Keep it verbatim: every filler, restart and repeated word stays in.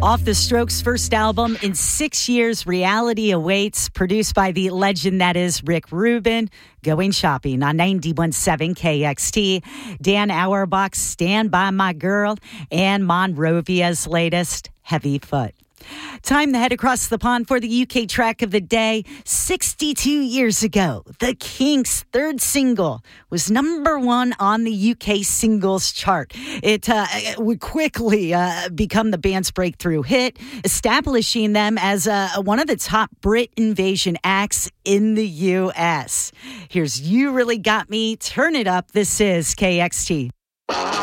Off the Strokes' first album in six years, Reality Awaits, produced by the legend that is Rick Rubin. Going shopping on ninety-one point seven K X T. Dan Auerbach, Stand By My Girl, and Monrovia's latest, Heavy Foot. Time to head across the pond for the U K track of the day. sixty-two years ago, the Kinks' third single was number one on the U K singles chart. It uh, would quickly uh, become the band's breakthrough hit, establishing them as uh, one of the top Brit invasion acts in the U S. Here's You Really Got Me. Turn it up. This is K X T.